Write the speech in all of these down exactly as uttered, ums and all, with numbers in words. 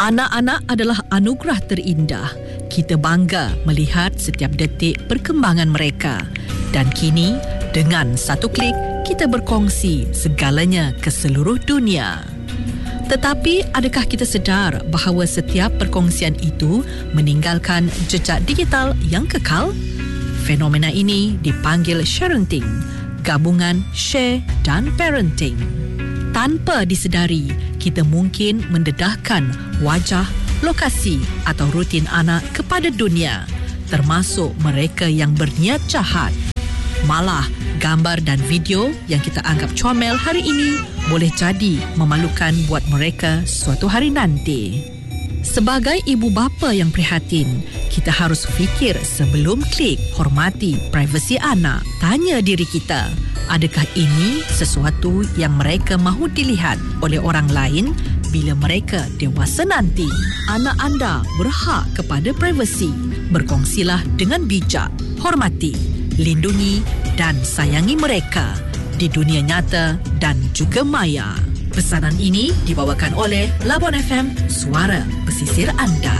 Anak-anak adalah anugerah terindah. Kita bangga melihat setiap detik perkembangan mereka. Dan kini, dengan satu klik, kita berkongsi segalanya ke seluruh dunia. Tetapi, adakah kita sedar bahawa setiap perkongsian itu meninggalkan jejak digital yang kekal? Fenomena ini dipanggil sharenting, gabungan share dan parenting. Tanpa disedari, kita mungkin mendedahkan wajah, lokasi atau rutin anak kepada dunia, termasuk mereka yang berniat jahat. Malah, gambar dan video yang kita anggap comel hari ini boleh jadi memalukan buat mereka suatu hari nanti. Sebagai ibu bapa yang prihatin, kita harus fikir sebelum klik, hormati privasi anak. Tanya diri kita, adakah ini sesuatu yang mereka mahu dilihat oleh orang lain bila mereka dewasa nanti? Anak anda berhak kepada privasi. Berkongsilah dengan bijak, hormati, lindungi dan sayangi mereka di dunia nyata dan juga maya. Pesanan ini dibawakan oleh Labuan F M, suara pesisir anda.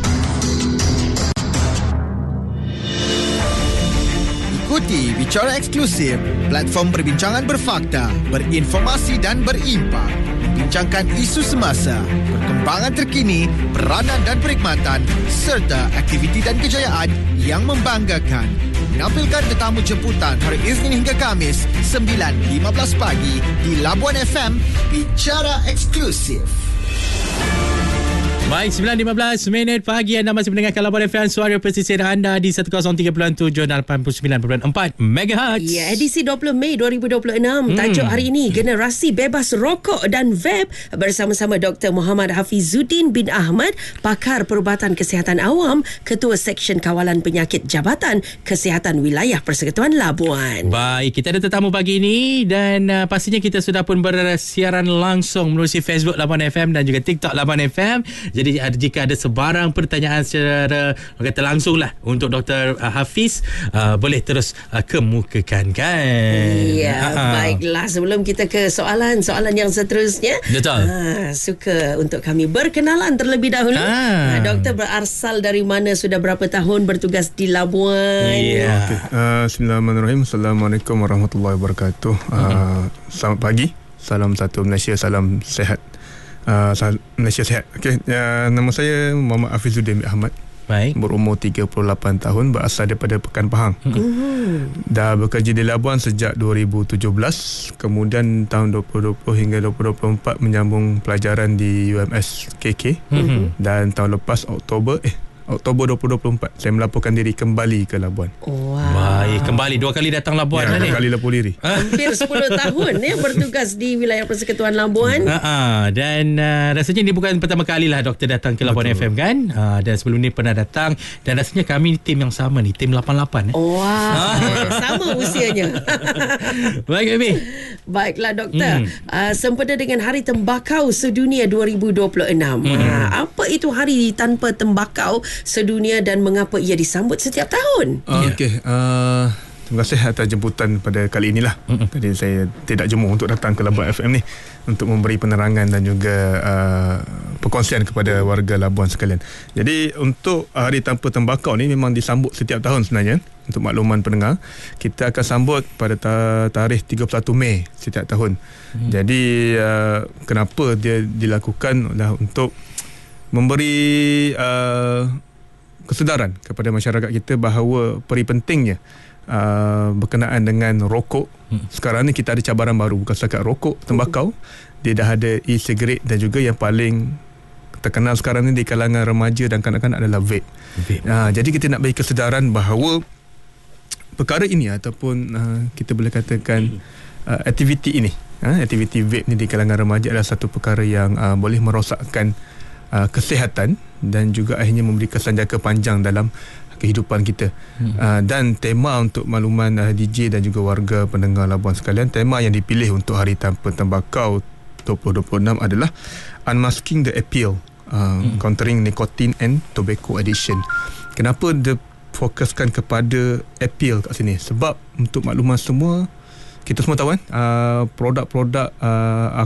Ikuti Bicara Eksklusif, platform perbincangan berfakta, berinformasi dan berimpak. Bincangkan isu semasa, perkembangan terkini, peranan dan perkhidmatan serta aktiviti dan kejayaan yang membanggakan. Menampilkan tetamu jemputan hari Isnin hingga Khamis sembilan lima belas pagi di Labuan F M. Bicara Eksklusif. Baik, sembilan lima belas minit pagi anda masih mendengarkan Labuan F M, suara pesisir anda di seratus tiga puluh tujuh dan lapan puluh sembilan perpuluhan empat megahertz. Ya, edisi dua puluh Mei dua ribu dua puluh enam. Hmm. Tajuk hari ini, generasi bebas rokok dan vape, bersama-sama Doktor Muhammad Hafizuddin bin Ahmad, pakar perubatan kesihatan awam, Ketua Seksyen Kawalan Penyakit Jabatan Kesihatan Wilayah Persekutuan Labuan. Baik, kita ada tetamu pagi ini dan uh, pastinya kita sudah pun bersiaran langsung melalui Facebook Labuan F M dan juga TikTok Labuan F M. Jadi jika ada sebarang pertanyaan secara kata langsung lah untuk Doktor Hafiz, uh, boleh terus uh, kemukakan kan. Ya, uh-huh. Baiklah, sebelum kita ke soalan-soalan yang seterusnya, betul. Uh, suka untuk kami berkenalan terlebih dahulu. Uh. Uh, doktor berasal dari mana, sudah berapa tahun bertugas di Labuan? Ya. Okay. Uh, Bismillahirrahmanirrahim. Assalamualaikum warahmatullahi wabarakatuh. Uh, uh-huh. Selamat pagi. Salam satu Malaysia, salam sehat. Uh, Malaysia sihat. Okay. Uh, nama saya Muhammad Hafizuddin bin Ahmad. Baik. Berumur tiga puluh lapan tahun, berasal daripada Pekan Pahang. Mm-hmm. Dah bekerja di Labuan sejak dua ribu tujuh belas. Kemudian tahun dua ribu dua puluh hingga dua ribu dua puluh empat menyambung pelajaran di U M S K K. Mm-hmm. Dan tahun lepas Oktober eh Oktober dua ribu dua puluh empat saya melaporkan diri kembali ke Labuan. Wow. Baik, kembali dua kali datang Labuan ya, ni. Dua kali lapor diri. Hampir sepuluh tahun ya bertugas di wilayah Persekutuan Labuan. Uh-huh. Dan uh, rasanya ini bukan pertama kali lah doktor datang ke Labuan F M kan. Uh, dan sebelum ni pernah datang dan rasanya kami tim yang sama ni, tim lapan lapan eh. Oh, wow. Sama usianya. Baik, Abi. Baiklah doktor. Hmm. Uh, sempena dengan Hari Tembakau Sedunia dua ribu dua puluh enam. Hmm. Uh, apa itu Hari Tanpa Tembakau Sedunia dan mengapa ia disambut setiap tahun? Uh, Okey, uh, terima kasih atas jemputan pada kali inilah. Mm-hmm. Tadi saya tidak jemu untuk datang ke Labuan F M ni untuk memberi penerangan dan juga uh, perkongsian kepada warga Labuan sekalian. Jadi untuk Hari Tanpa Tembakau ni memang disambut setiap tahun sebenarnya. Untuk makluman pendengar, kita akan sambut pada ta- tarikh tiga puluh satu Mei setiap tahun. Mm. Jadi uh, kenapa dia dilakukan adalah untuk memberi uh, kesedaran kepada masyarakat kita bahawa peri pentingnya uh, berkenaan dengan rokok. Hmm. Sekarang ni kita ada cabaran baru, bukan setakat rokok, tembakau, dia dah ada e-cigarette dan juga yang paling terkenal sekarang ni di kalangan remaja dan kanak-kanak adalah vape. vape. Uh, jadi kita nak bagi kesedaran bahawa perkara ini ataupun uh, kita boleh katakan uh, aktiviti ini, uh, aktiviti vape ni di kalangan remaja adalah satu perkara yang uh, boleh merosakkan Uh, kesihatan dan juga akhirnya memberi kesan jangka panjang dalam kehidupan kita. Hmm. Uh, dan tema untuk makluman uh, D J dan juga warga pendengar Labuan sekalian, tema yang dipilih untuk Hari Tanpa Tembakau dua ribu dua puluh enam adalah Unmasking the Appeal, uh, hmm. Countering Nicotine and Tobacco Addiction. Kenapa dia fokuskan kepada appeal kat sini? Sebab untuk makluman semua, kita semua tahu kan, uh, produk-produk uh,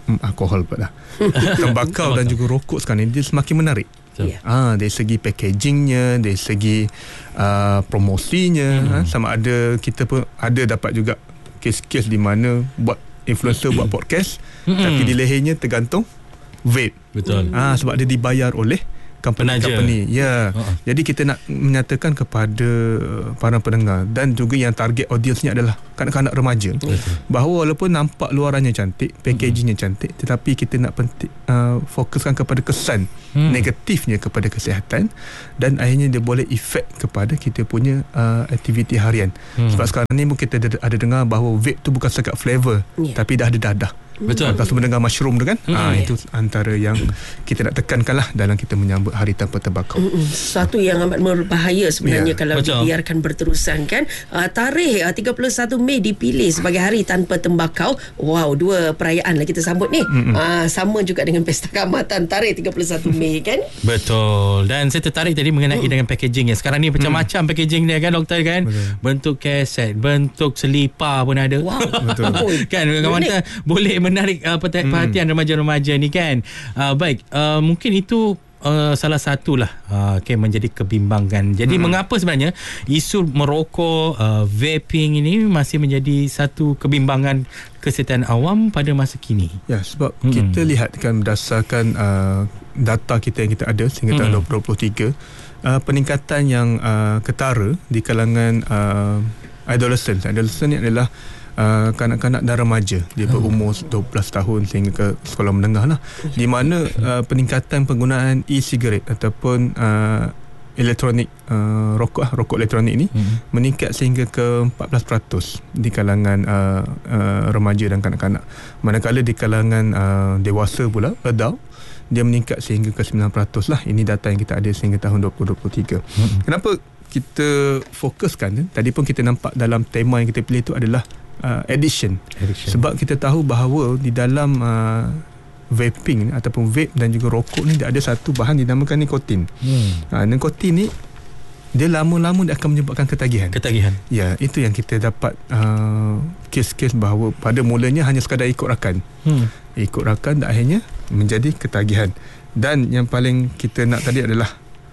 hmm, alkohol pula. Tembakau dan juga rokok sekarang ni dia semakin menarik. Ya. Ah, dari segi packagingnya, dari segi uh, promosinya, hmm. ha, sama ada kita pun ada dapat juga kes-kes di mana buat influencer buat podcast, hmm. tapi di lehernya tergantung vape. Betul. Ah, sebab dia dibayar oleh company-company. Ya. Uh-huh. Jadi kita nak menyatakan kepada para pendengar dan juga yang target audiensnya adalah kanak-kanak remaja, uh-huh. bahawa walaupun nampak luarannya cantik, packagingnya uh-huh. cantik, tetapi kita nak penting, uh, fokuskan kepada kesan uh-huh. negatifnya kepada kesihatan, dan akhirnya dia boleh efek kepada kita punya uh, aktiviti harian. Uh-huh. Sebab sekarang ni mungkin kita ada, ada dengar bahawa vape tu bukan sekat flavor, yeah. tapi dah ada dadah. Betul. Lepas tu mendengar mushroom tu kan, mm. ha, itu antara yang kita nak tekankan lah dalam kita menyambut Hari Tanpa Tembakau. Mm-mm. Sesuatu yang amat berbahaya sebenarnya, yeah. kalau Betul. dibiarkan berterusan kan. uh, Tarikh uh, tiga puluh satu Mei dipilih sebagai Hari Tanpa Tembakau. Wow, dua perayaan lah kita sambut ni. uh, Sama juga dengan Pesta Kaamatan tarikh tiga puluh satu Mei kan. Betul. Dan saya tertarik tadi mengenai mm. dengan packaging ya. Sekarang ni macam-macam mm. packaging dia kan doktor kan. Betul. Bentuk kaset, bentuk selipar pun ada. Wow. Betul. Kan kawan-kawan boleh menarik uh, perhatian hmm. remaja-remaja ni kan. Uh, baik, uh, mungkin itu uh, salah satulah uh, okay, menjadi kebimbangan. Jadi hmm. mengapa sebenarnya isu merokok, uh, vaping ini masih menjadi satu kebimbangan kesihatan awam pada masa kini? Ya, sebab hmm. kita lihat kan berdasarkan uh, data kita yang kita ada sehingga hmm. tahun dua ribu dua puluh tiga, uh, peningkatan yang uh, ketara di kalangan uh, adolescent. Adolescent ni adalah Uh, kanak-kanak dan remaja, dia berumur dua belas tahun sehingga ke sekolah menengah lah, di mana uh, peningkatan penggunaan e-cigarette ataupun uh, elektronik uh, rokok rokok elektronik ni hmm. meningkat sehingga ke empat belas peratus di kalangan uh, uh, remaja dan kanak-kanak, manakala di kalangan uh, dewasa pula, adult, dia meningkat sehingga ke sembilan peratus lah. Ini data yang kita ada sehingga tahun dua ribu dua puluh tiga. hmm. Kenapa kita fokuskan eh? Tadi pun kita nampak dalam tema yang kita pilih itu adalah Uh, addiction. addiction sebab kita tahu bahawa di dalam uh, vaping ataupun vape dan juga rokok ni dia ada satu bahan dinamakan nikotin. hmm. uh, nikotin ni dia lama-lama dia akan menyebabkan ketagihan. Ketagihan. Ya, itu yang kita dapat uh, kes-kes bahawa pada mulanya hanya sekadar ikut rakan. hmm. Ikut rakan dan akhirnya menjadi ketagihan. Dan yang paling kita nak tadi adalah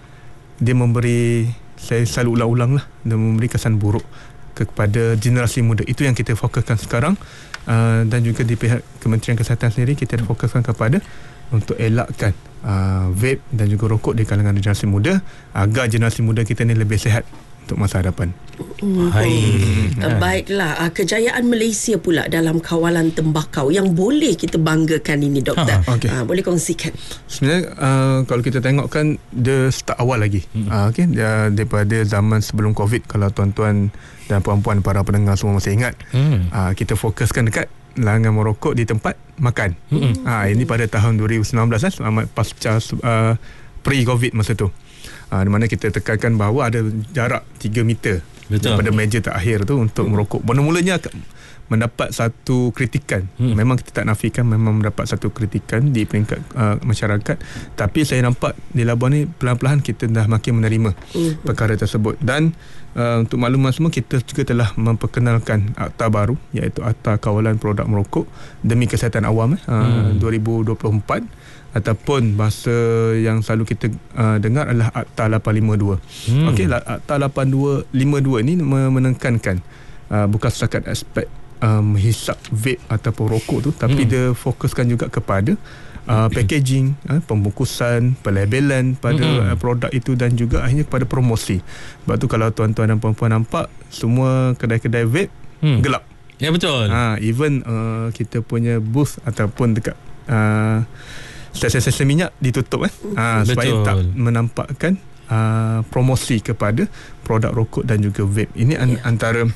dia memberi, saya selalu ulang-ulang lah, dia memberi kesan buruk kepada generasi muda. Itu yang kita fokuskan sekarang, uh, dan juga di pihak Kementerian Kesihatan sendiri kita fokuskan kepada untuk elakkan uh, vape dan juga rokok di kalangan generasi muda agar generasi muda kita ni lebih sihat untuk masa hadapan. Hmm. Hmm. Baiklah, kejayaan Malaysia pula dalam kawalan tembakau yang boleh kita banggakan ini doktor. Ha, okay. ha, boleh kongsikan. Sebenarnya uh, kalau kita tengok kan dia start awal lagi. Hmm. Uh, okay, dia daripada zaman sebelum Covid, kalau tuan-tuan dan puan-puan para pendengar semua masih ingat, hmm. uh, kita fokuskan dekat larangan merokok di tempat makan. Hmm. Uh, ini pada tahun dua ribu sembilan belas lah, selamat pasca uh, pre-Covid masa tu. Uh, di mana kita tekankan bahawa ada jarak tiga meter. Betul. Daripada meja terakhir tu untuk hmm. merokok. Mula-mulanya mendapat satu kritikan. Hmm. Memang kita tak nafikan memang mendapat satu kritikan di peringkat uh, masyarakat. Tapi saya nampak di Labuan ni pelan-pelan kita dah makin menerima hmm. perkara tersebut. Dan uh, untuk makluman semua, kita juga telah memperkenalkan akta baru, iaitu Akta Kawalan Produk Merokok Demi Kesihatan Awam eh, hmm. uh, dua ribu dua puluh empat. Ataupun bahasa yang selalu kita uh, dengar adalah Akta lapan lima dua. Hmm. Okey, Akta lapan lima dua ini menekankan uh, bukan setakat aspek um, hisap vape ataupun rokok tu, tapi hmm. dia fokuskan juga kepada uh, packaging, uh, pembungkusan, pelabelan pada hmm. uh, produk itu dan juga akhirnya kepada promosi. Sebab tu kalau tuan-tuan dan puan-puan nampak semua kedai-kedai vape hmm. gelap. Ya, betul. Ha, even uh, kita punya booth ataupun dekat uh, stesen-stesen minyak ditutup eh ha, supaya tak menampakkan uh, promosi kepada produk rokok dan juga vape. Ini an- yeah. antara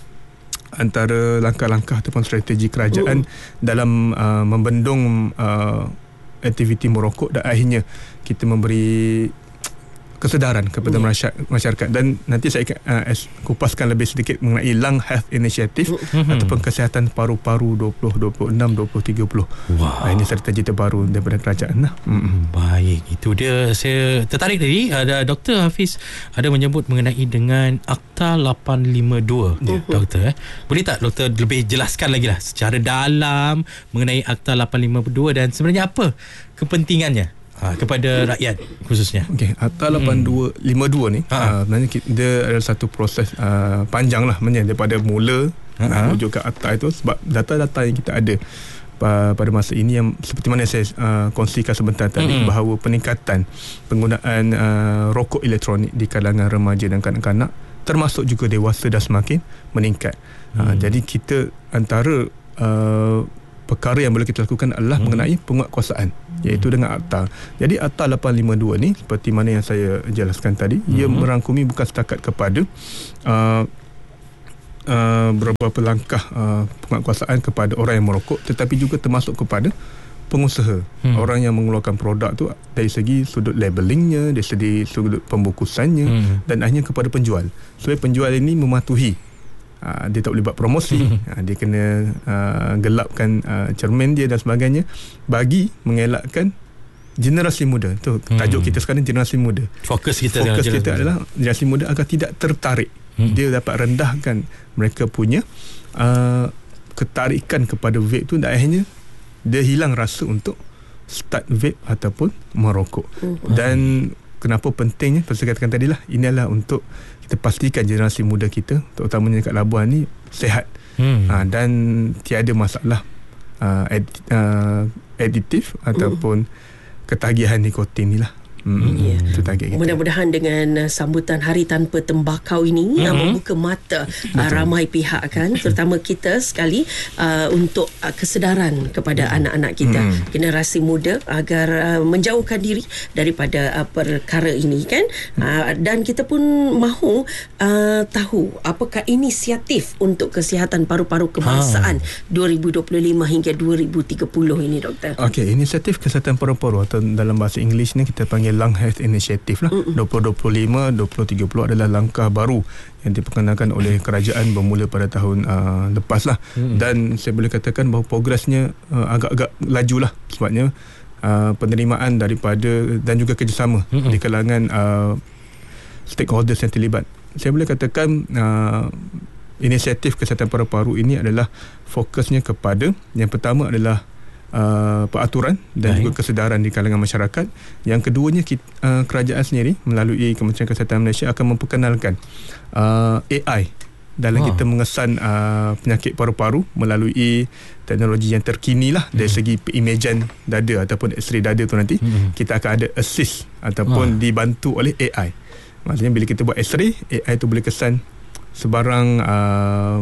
antara langkah-langkah ataupun strategi kerajaan uh. dalam uh, membendung uh, aktiviti merokok, dan akhirnya kita memberi kesedaran kepada masyarakat, masyarakat. Dan nanti saya akan uh, kupaskan lebih sedikit mengenai Lung Health Initiative mm-hmm. ataupun kesihatan paru-paru dua ribu dua puluh enam dua ribu tiga puluh. Wow. Uh, ini serta-serta baru daripada kerajaan lah. Mm-hmm. Baik, itu dia. Saya tertarik tadi ada Doktor Hafiz ada menyebut mengenai dengan Akta lapan lima dua. Yeah. Doktor, eh? Boleh tak Doktor lebih jelaskan lagi lah secara dalam mengenai Akta lapan lima dua dan sebenarnya apa kepentingannya Ha, kepada rakyat khususnya. Okey, Akta lapan dua lima dua ni ha. uh, sebenarnya dia adalah satu proses uh, panjang lah sebenarnya daripada mula ha. menuju ke akta itu, sebab data-data yang kita ada uh, pada masa ini yang seperti mana saya uh, kongsikan sebentar tadi mm-hmm. bahawa peningkatan penggunaan uh, rokok elektronik di kalangan remaja dan kanak-kanak termasuk juga dewasa dah semakin meningkat. Mm. Uh, jadi kita antara uh, perkara yang boleh kita lakukan adalah hmm. mengenai penguatkuasaan, iaitu dengan akta. Jadi Akta lapan lima dua ni seperti mana yang saya jelaskan tadi, hmm. ia merangkumi bukan setakat kepada uh, uh, beberapa langkah uh, penguatkuasaan kepada orang yang merokok, tetapi juga termasuk kepada pengusaha, hmm. orang yang mengeluarkan produk tu dari segi sudut labellingnya, dari segi sudut pembungkusannya hmm. dan akhirnya kepada penjual. Supaya penjual ini mematuhi Uh, dia tak boleh buat promosi, uh, dia kena uh, gelapkan uh, cermin dia dan sebagainya bagi mengelakkan generasi muda. Tu tajuk hmm. kita sekarang, generasi muda. Fokus kita, Fokus kita kita adalah generasi muda agar tidak tertarik. Hmm. Dia dapat rendahkan mereka punya uh, ketarikan kepada vape tu, dan akhirnya dia hilang rasa untuk start vape ataupun merokok. Hmm. Dan kenapa pentingnya, saya katakan tadi lah, ini adalah untuk kita pastikan generasi muda kita, terutamanya kat Labuan ni, sihat hmm. ha, dan tiada masalah uh, ed, uh, aditif hmm. ataupun ketagihan nikotin ni lah. Hmm, yeah. Itu target kita. Mudah-mudahan dengan uh, sambutan Hari Tanpa Tembakau ini mm-hmm. uh, membuka mata uh, ramai pihak kan, terutama kita sekali uh, untuk uh, kesedaran kepada mm. anak-anak kita, mm. generasi muda, agar uh, menjauhkan diri daripada uh, perkara ini kan. Uh, dan kita pun mahu uh, tahu apakah inisiatif untuk kesihatan paru-paru kebangsaan ha. dua ribu dua puluh lima hingga dua ribu tiga puluh ini, Doktor. Okey, inisiatif kesihatan paru-paru atau dalam bahasa Inggeris ni kita panggil Lung Health Initiative lah. Mm-mm. dua ribu dua puluh lima dua ribu tiga puluh adalah langkah baru yang diperkenalkan oleh kerajaan bermula pada tahun uh, lepas lah. Mm-mm. Dan saya boleh katakan bahawa progresnya uh, agak-agak laju lah, sebabnya uh, penerimaan daripada dan juga kerjasama Mm-mm. di kalangan uh, stakeholders yang terlibat. Saya boleh katakan uh, inisiatif kesihatan paru-paru ini adalah fokusnya kepada, yang pertama adalah Uh, peraturan dan Baik. juga kesedaran di kalangan masyarakat. Yang keduanya, kita, uh, kerajaan sendiri melalui Kementerian Kesihatan Malaysia akan memperkenalkan uh, A I dalam wow. kita mengesan uh, penyakit paru-paru melalui teknologi yang terkini lah hmm. dari segi imajan dada ataupun X-ray dada tu nanti hmm. kita akan ada assist ataupun wow. dibantu oleh A I. Maksudnya bila kita buat X-ray, A I tu boleh kesan sebarang uh,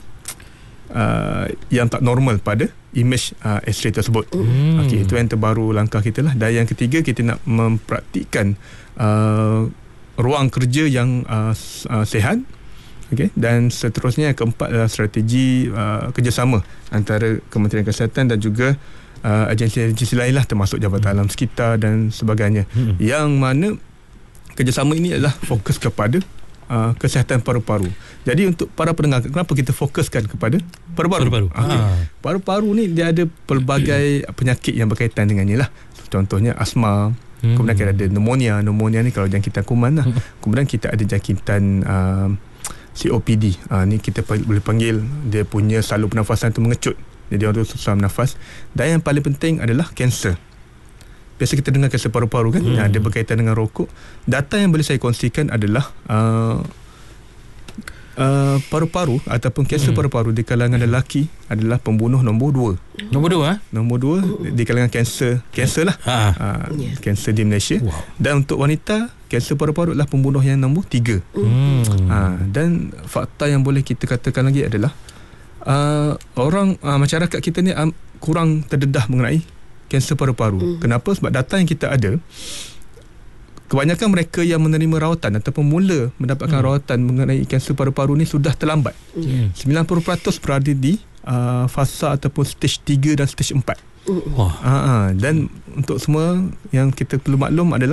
uh, yang tak normal pada image uh, X-ray tersebut. Hmm. Okey, itu yang terbaru langkah kita lah. Dan yang ketiga, kita nak mempraktikkan uh, ruang kerja yang uh, uh, sihat. Okey, dan seterusnya yang keempat adalah strategi uh, kerjasama antara Kementerian Kesihatan dan juga uh, agensi-agensi lain lah, termasuk Jabatan Alam Sekitar dan sebagainya. Hmm. Yang mana kerjasama ini adalah fokus kepada Uh, kesihatan paru-paru. Jadi untuk para pendengar, kenapa kita fokuskan kepada paru-paru? Paru-paru, okay. ha. paru-paru ni dia ada pelbagai penyakit yang berkaitan dengannya lah. Contohnya asma, hmm. kemudian kita ada pneumonia. Pneumonia ni kalau jangkitan kuman lah. Kemudian kita ada jangkitan uh, C O P D. Uh, ni kita boleh panggil dia punya saluran pernafasan tu mengecut. Jadi orang tu susah bernafas. Dan yang paling penting adalah kanser. Biasa kita dengar kanser paru-paru kan, hmm. yang ada berkaitan dengan rokok. Data yang boleh saya kongsikan adalah uh, uh, paru-paru ataupun kanser hmm. paru-paru di kalangan lelaki adalah pembunuh nombor dua. Nombor dua? Ha? Nombor dua di kalangan kanser, kanser lah. Ha. Uh, yeah. Kanser di Malaysia. Wow. Dan untuk wanita, kanser paru-paru adalah pembunuh yang nombor tiga. Hmm. Uh, dan fakta yang boleh kita katakan lagi adalah uh, orang, uh, masyarakat kita ni um, kurang terdedah mengenai kanser paru-paru. Hmm. Kenapa? Sebab data yang kita ada, kebanyakan mereka yang menerima rawatan ataupun mula mendapatkan hmm. rawatan mengenai kanser paru-paru ni sudah terlambat. Hmm. sembilan puluh peratus berada di uh, fasa ataupun stage tiga dan stage empat. Hmm. Wah. Uh, dan untuk semua yang kita perlu maklum adalah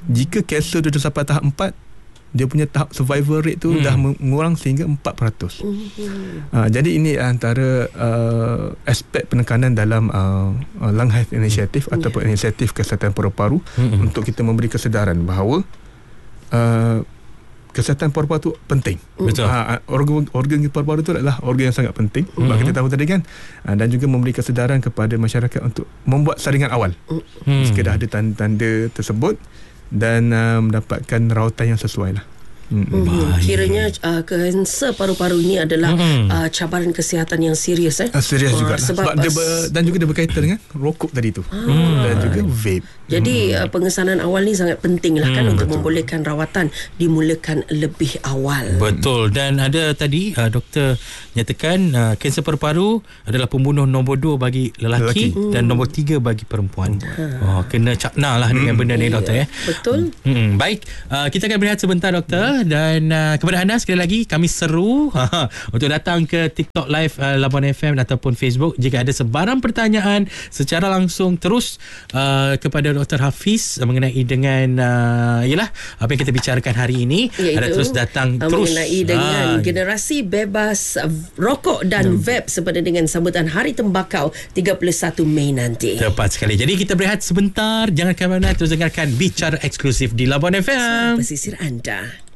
jika kanser dah sampai tahap empat, dia punya tahap survival rate tu hmm. dah mengurang sehingga empat peratus. Hmm. Uh, jadi ini antara uh, aspek penekanan dalam uh, uh, Lung Health Initiative hmm. ataupun yeah. inisiatif kesihatan paru-paru hmm. untuk kita memberi kesedaran bahawa uh, kesihatan paru-paru tu penting. Betul. Uh, organ, organ paru-paru tu adalah organ yang sangat penting. Hmm. Sebab kita tahu tadi kan. Uh, dan juga memberi kesedaran kepada masyarakat untuk membuat saringan awal. Hmm. Jika dah ada tanda-tanda tersebut dan uh, mendapatkan rawatan yang sesuai lah. Mm-hmm. Kiranya uh, kanser paru-paru ini adalah mm-hmm. uh, cabaran kesihatan yang serius eh. Uh, serius uh, juga sebab, sebab dia ber, dan juga dia berkaitan dengan rokok tadi tu. Ah. Dan juga vape. Jadi mm. uh, pengesanan awal ni sangat penting lah kan mm, untuk betul. membolehkan rawatan dimulakan lebih awal. Betul. Dan ada tadi uh, doktor nyatakan uh, kanser paru-paru adalah pembunuh nombor dua bagi lelaki, lelaki. dan mm. nombor tiga bagi perempuan. Mm. Oh, kena cakna lah mm. dengan benda ni doktor ya. Betul. Mm. Baik, uh, kita akan berehat sebentar doktor. Dan uh, kepada anda sekali lagi kami seru untuk datang ke TikTok Live uh, Labuan F M ataupun Facebook jika ada sebarang pertanyaan secara langsung terus uh, kepada Doktor Hafiz mengenai dengan uh, yalah apa yang kita bicarakan hari ini. Iaitu, ada terus datang uh, terus mengenai dengan uh, generasi bebas rokok dan hmm. vape sempena dengan sambutan Hari Tembakau tiga puluh satu Mei nanti. Tepat sekali. Jadi kita berehat sebentar, jangan ke mana-mana, terus dengarkan Bicara Eksklusif di Labuan F M. Pesisir anda.